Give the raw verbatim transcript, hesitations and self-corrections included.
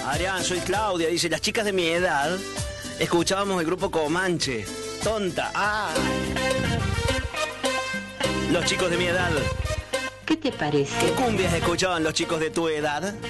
Adrián, soy Claudia. Dice, las chicas de mi edad escuchábamos el grupo Comanche. Tonta. Ah. Los chicos de mi edad. ¿Qué te parece? ¿Qué cumbias escuchaban los chicos de tu edad?